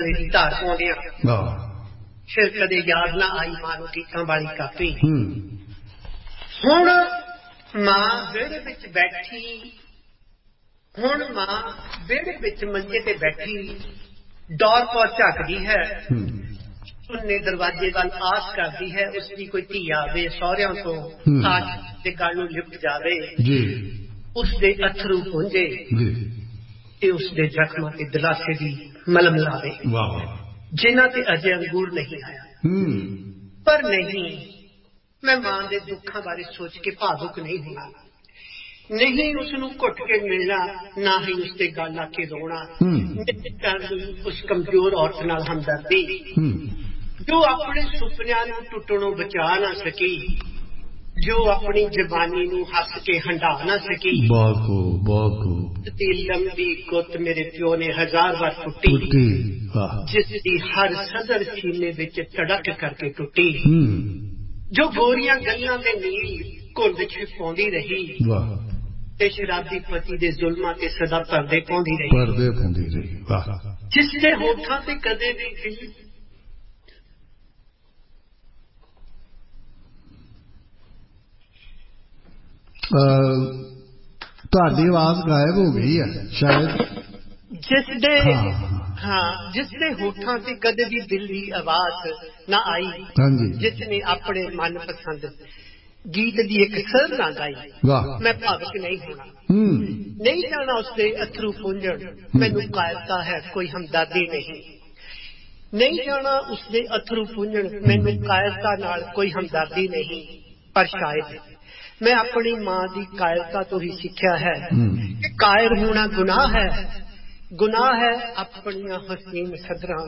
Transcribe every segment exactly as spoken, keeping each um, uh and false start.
ਹਨੇਰੀ ਧਾਰ ਪਾਉਂਦਿਆਂ ਫਿਰ ਕਦੇ ਯਾਦ ਨਾ ਆਈ ਮਾਂ ਨੂੰ ਗੀਤਾਂ ਵਾਲੀ ਕਾਪੀ। ਹੁਣ ਮਾਂ ਵਿਹੜੇ ਵਿੱਚ ਬੈਠੀ ਹੁਣ ਮਾਂ ਵਿਹੜੇ ਵਿੱਚ ਮੰਜੇ ਤੇ ਬੈਠੀ ਦੌਰ ਪੌਰ ਝੱਕਦੀ ਹੈ। ਉਹਨੇ ਦਰਵਾਜ਼ੇ ਵੱਲ ਆਸ ਕਰਦੀ ਹੈ ਉਸਦੀ ਕੋਈ ਧੀ ਆਵੇ ਸਹੁਰਿਆਂ ਤੋਂ ਆਸ ਦੇ ਗੱਲ ਨੂੰ ਲਿਪਟ ਜਾਵੇ, ਉਸਦੇ ਅਥਰੂ ਪੂੰਝੇ ਤੇ ਉਸਦੇ ਜ਼ਖਮਾਂ ਤੇ ਦਿਲਾਸੇ ਦੀ ਮਲਮ ਲਾਵੇ ਜਿਨ੍ਹਾਂ ਤੇ ਅਜੇ ਅੰਗੂਰ ਨਹੀਂ ਆਇਆ। ਪਰ ਨਹੀਂ, ਮੈਂ ਮਾਂ ਦੇ ਦੁੱਖਾਂ ਬਾਰੇ ਸੋਚ ਕੇ ਭਾਵੁਕ ਨਹੀਂ ਹੋਣਾ, ਨਹੀਂ ਉਸਨੂੰ ਘੁੱਟ ਕੇ ਮਿਲਣਾ, ਨਾ ਹੀ ਉਸਦੇ ਗੱਲ ਆ ਕੇ ਰੋਣਾ। ਉਸ ਕਮਜ਼ੋਰ ਔਰਤ ਨਾਲ ਹਮਦਰਦੀ ਜੋ ਆਪਣੇ ਸੁਪਨਿਆਂ ਨੂੰ ਟੁੱਟਣੋਂ ਬਚਾ ਨਾ ਸਕੀ, ਜੋ ਆਪਣੀ ਜਵਾਨੀ ਨੂੰ ਹੱਸ ਕੇ ਹੰਢਾ ਨਾ ਸਕੀ। ਤੇ ਲੰਬੀ ਗੁੱਤ ਮੇਰੇ ਪਿਓ ਨੇ ਹਜ਼ਾਰ ਵਾਰ ਟੁੱਟੀ, ਜਿਸ ਦੀ ਹਰ ਸਦਰ ਸੀਨੇ ਵਿੱਚ ਧੜਕ ਕਰਕੇ ਟੁੱਟੀ। ਜੋ ਗੋਰੀਆਂ ਗੱਲਾਂ ਦੇ ਨੀਲ ਘੁੰਡ ਚ ਪਾਉਂਦੀ ਰਹੀ ਤੇ ਸ਼ਰਾਬੀ ਪਤੀ ਦੇ ਜ਼ੁਲਮਾਂ ਤੇ ਸਦਾ ਪਰਦੇ ਪਾਉਂਦੀ ਰਹੀ, ਜਿਸ ਦੇ ਹੋਠਾਂ ਤੇ ਕਦੇ ਵੀ ਦਿਲ ਤੁਹਾਡੀ ਆਵਾਜ਼ ਗਾਇਬ ਹੋ ਗਈ ਹੈ ਸ਼ਾਇਦ। ਜਿਸ ਦੇ ਹਾਂ ਜਿਸ ਦੇ ਹੋਠਾਂ ਤੇ ਕਦੇ ਵੀ ਦਿਲ ਦੀ ਆਵਾਜ਼ ਨਾ ਆਈ, ਜਿਸ ਨੇ ਆਪਣੇ ਮਨਪਸੰਦ ਗੀਤ ਦੀ ਇੱਕ ਸਰ ਨਾ ਗਾਈ, ਮੈਂ ਭਾਵੁਕ ਨਹੀਂ ਹੋਣਾ, ਨਹੀਂ ਜਾਣਾ ਉਸਦੇ ਅਥਰੂ ਪੂੰਝਣ, ਮੈਨੂੰ ਕਾਇਰਤਾ ਹੈ ਕੋਈ ਹਮਦਰਦੀ ਨਹੀਂ। ਨਹੀਂ ਜਾਣਾ ਉਸਦੇ ਅਥਰੂ ਪੂੰਝਣ, ਮੈਨੂੰ ਕਾਇਰਤਾ ਨਾਲ ਕੋਈ ਹਮਦਰਦੀ ਨਹੀਂ। ਪਰ ਸ਼ਾਇਦ ਮੈਂ ਆਪਣੀ ਮਾਂ ਦੀ ਕਾਇਰਤਾ ਤੋਂ ਹੀ ਸਿੱਖਿਆ ਹੈ ਕਿ ਕਾਇਰ ਹੋਣਾ ਗੁਨਾਹ ਹੈ। ਗੁਨਾਹ ਹੈ ਆਪਣੀਆਂ ਹਸੀਨ ਸਦਰਾਂ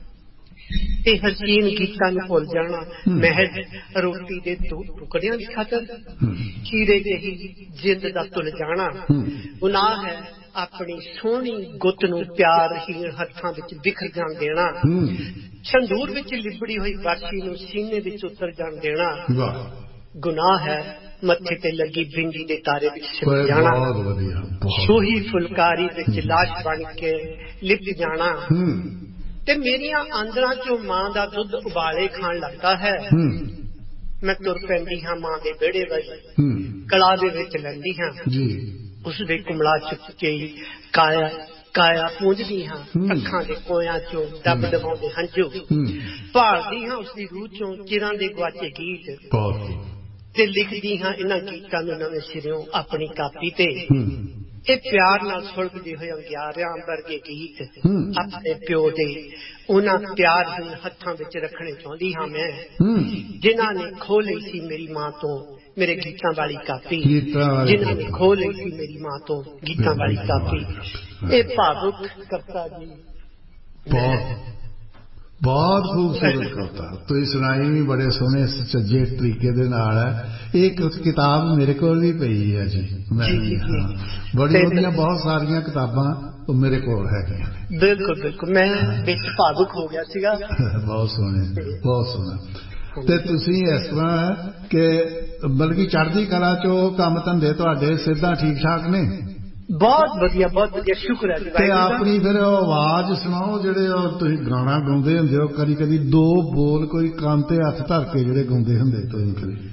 ਤੇ ਹਸੀਨ ਗੀਤਾਂ ਨੂੰ ਭੁੱਲ ਜਾਣਾ ਮਹਿਜ ਰੋਟੀ ਦੇ ਦੋ ਟੁਕੜਿਆਂ ਦੀ ਖਾਤਰ, ਚੀਰੇ ਜਿਹੀ ਜਿੰਦ ਦਾ ਤੁਲ ਜਾਣਾ। ਗੁਨਾਹ ਹੈ ਆਪਣੀ ਸੋਹਣੀ ਗੁੱਤ ਨੂੰ ਪਿਆਰਹੀਣ ਹੱਥਾਂ ਵਿੱਚ ਬਿਖਰ ਜਾਣ ਦੇਣਾ, ਸੰਦੂਰ ਵਿੱਚ ਲਿਬੜੀ ਹੋਈ ਬਾਸ਼ੀ ਨੂੰ ਸੀਨੇ ਵਿੱਚ ਉਤਰ ਜਾਣ ਦੇਣਾ। ਗੁਨਾਹ ਹੈ ਮੱਥੇ ਤੇ ਲੱਗੀ ਬਿੰਦੀ ਦੇ ਤਾਰੇ ਵਿੱਚ ਛਿਪ ਜਾਣਾ, ਸੂਹੀ ਫੁਲਕਾਰੀ ਵਿੱਚ ਲਾਸ਼ ਬਣ ਕੇ ਲਿਪਟ ਜਾਣਾ। ਤੇ ਮੇਰੀਆਂ ਆਂਦਰਾਂ ਚੋਂ ਮਾਂ ਦਾ ਦੁੱਧ ਉਬਾਲੇ ਖਾਣ ਲੱਗਦਾ ਹੈ। ਮੈਂ ਤੁਰ ਪੈਂਦੀ ਹਾਂ ਮਾਂ ਦੇ ਵਿਹੜੇ ਵੱਲ, ਕਲਾ ਦੇ ਵਿੱਚ ਲੈਂਦੀ ਹਾਂ ਉਸਦੇ ਕੁਮਲਾ ਚੁੱਕ ਕੇ ਕਾਇਆ ਕਾਇਆ ਪੂੰਝਦੀ ਹਾਂ, ਅੱਖਾਂ ਦੇ ਕੋਇਆਂ ਚੋਂ ਦੱਬ ਦਬਾਉਂਦੇ ਹੰਝੂ, ਭਾਲਦੀ ਹਾਂ ਉਸਦੀ ਰੂਹ ਚੋਂ ਚਿਰਾਂ ਦੇ ਗੁਆਚੇ ਗੀਤ ਤੇ ਲਿਖਦੀ ਹਾਂ ਇਹਨਾਂ ਗੀਤਾਂ ਨੂੰ ਨਵੇਂ ਸਿਰਿਓਂ ਆਪਣੀ ਕਾਪੀ ਤੇ। ਇਹ ਪਿਆਰ ਨਾਲ ਸੁਲਗਦੇ ਹੋਏ ਅੰਗਿਆਰਿਆਂ ਵਰਗੇ ਗੀਤ ਆਪਣੇ ਪਿਓ ਦੇ ਉਹਨਾਂ ਪਿਆਰਹੀਣ ਹੱਥਾਂ ਵਿੱਚ ਰੱਖਣੇ ਚਾਹੁੰਦੀ ਹਾਂ ਮੈਂ, ਜਿਨ੍ਹਾਂ ਨੇ ਖੋਹ ਲਈ ਸੀ ਮੇਰੀ ਮਾਂ ਤੋਂ ਮੇਰੇ ਗੀਤਾਂ ਵਾਲੀ ਕਾਪੀ, ਜਿਨ੍ਹਾਂ ਨੇ ਖੋਹ ਲਈ ਸੀ ਮੇਰੀ ਮਾਂ ਤੋਂ ਗੀਤਾਂ ਵਾਲੀ ਕਾਪੀ। ਇਹ ਭਾਵੁਕ ਕਵਿਤਾ ਜੀ ਬਹੁਤ ਬਹੁਤ ਖੂਬਸੂਰਤ ਕਵਿਤਾ ਤੁਸੀਂ ਸੁਣਾਈ ਵੀ ਬੜੇ ਸੋਹਣੇ ਸੁਚੱਜੇ ਤਰੀਕੇ ਦੇ ਨਾਲ ਹੈ। ਇਹ ਕਿਤਾਬ ਮੇਰੇ ਕੋਲ ਵੀ ਪਈ ਹੈ ਜੀ, ਮੈਂ ਬੜੀ ਵਧੀਆ ਬਹੁਤ ਸਾਰੀਆਂ ਕਿਤਾਬਾਂ ਮੇਰੇ ਕੋਲ ਹੈਗੀਆਂ ਨੇ। ਬਿਲਕੁਲ ਬਿਲਕੁਲ, ਮੈਂ ਵਿੱਚ ਭਾਵੁਕ ਹੋ ਗਿਆ ਸੀਗਾ। ਬਹੁਤ ਸੋਹਣੇ ਬਹੁਤ ਸੋਹਣਾ। ਤੇ ਤੁਸੀਂ ਇਸ ਤਰ੍ਹਾਂ ਕਿ ਬਲਕਿ ਚੜ੍ਹਦੀ ਕਲਾ ਚੋਂ ਕੰਮ ਧੰਦੇ ਤੁਹਾਡੇ ਸਿੱਧਾ ਠੀਕ ਠਾਕ ਨੇ? ਬਹੁਤ ਵਧੀਆ ਬਹੁਤ ਵਧੀਆ, ਸ਼ੁਕਰ ਹੈ। ਤੇ ਆਪਣੀ ਫਿਰ ਆਵਾਜ਼ ਸੁਣਾਓ, ਜਿਹੜੇ ਤੁਸੀਂ ਗਾਣਾ ਗਾਉਂਦੇ ਹੁੰਦੇ ਹੋ, ਕਦੀ ਕਦੀ ਦੋ ਬੋਲ ਕੋਈ ਕੰਨ ਤੇ ਹੱਥ ਧਰ ਕੇ ਜਿਹੜੇ ਗਾਉਂਦੇ ਹੁੰਦੇ ਤੁਸੀਂ, ਕਦੀ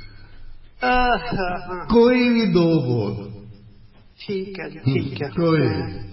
ਕੋਈ ਵੀ ਦੋ ਬੋਲ। ਠੀਕ ਹੈ ਜੀ, ਠੀਕ ਹੈ। ਕੋਈ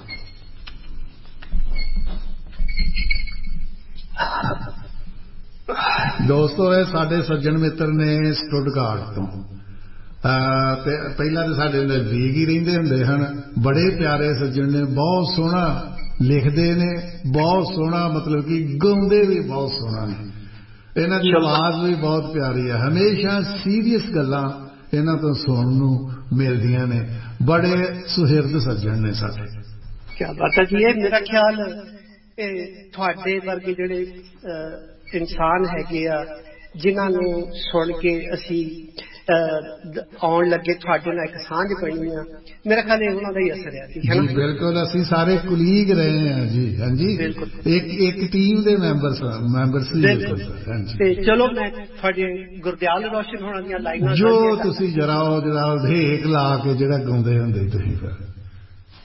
ਦੋਸਤੋ ਇਹ ਸਾਡੇ ਸੱਜਣ ਮਿੱਤਰ ਨੇ ਸਟੁੱਟਗਾਰਟ ਤੋਂ, ਤੇ ਪਹਿਲਾਂ ਤਾਂ ਸਾਡੇ ਨਜ਼ਦੀਕ ਹੀ ਰਹਿੰਦੇ ਹੁੰਦੇ ਹਨ। ਬੜੇ ਪਿਆਰੇ ਸੱਜਣ ਨੇ, ਬਹੁਤ ਸੋਹਣਾ ਲਿਖਦੇ ਨੇ, ਬਹੁਤ ਸੋਹਣਾ ਮਤਲਬ ਕਿ ਗਾਉਂਦੇ ਵੀ ਬਹੁਤ ਸੋਹਣਾ ਨੇ। ਇਹਨਾਂ ਦੀ ਆਵਾਜ਼ ਵੀ ਬਹੁਤ ਪਿਆਰੀ ਹੈ। ਹਮੇਸ਼ਾ ਸੀਰੀਅਸ ਗੱਲਾਂ ਇਹਨਾਂ ਤੋਂ ਸੁਣਨ ਨੂੰ ਮਿਲਦੀਆਂ ਨੇ। ਬੜੇ ਸੁਹਿਰਦ ਸੱਜਣ ਨੇ ਸਾਡੇ। ਕਿਆ ਬਾਤ ਹੈ ਜੀ। ਇਹ ਮੇਰਾ ਖਿਆਲ ਤੁਹਾਡੇ ਵਰਗੇ ਜਿਹੜੇ ਇਨਸਾਨ ਹੈਗੇ ਆ, ਜਿਨ੍ਹਾਂ ਨੂੰ ਸੁਣ ਕੇ ਅਸੀਂ ਆਉਣ ਲੱਗੇ, ਤੁਹਾਡੇ ਨਾਲ ਇੱਕ ਸਾਂਝ ਬਣੀ ਆ, ਮੇਰਾ ਖਿਆਲ ਇਹ ਉਹਨਾਂ ਦਾ ਹੀ ਅਸਰ ਹੈ ਜੀ। ਬਿਲਕੁਲ, ਅਸੀਂ ਸਾਰੇ ਕੁਲੀਗ ਰਹੇ ਹਾਂ ਜੀ। ਹਾਂਜੀ, ਇੱਕ ਇੱਕ ਟੀਮ ਦੇ ਮੈਂਬਰ ਮੈਂਬਰ ਸੀ। ਤੇ ਚਲੋ ਮੈਂ ਤੁਹਾਡੇ ਗੁਰਦਿਆਲ ਰੋਸ਼ਨ ਹੋਣਾ ਦੀਆਂ ਲਾਈਨਾਂ ਜੋ ਤੁਸੀਂ ਜਰਾ ਉਹ ਜਰਾ ਢੇਕ ਲਾ ਕੇ ਜਿਹੜਾ ਗਾਉਂਦੇ ਹੁੰਦੇ ਤੁਸੀਂ ਫਿਰ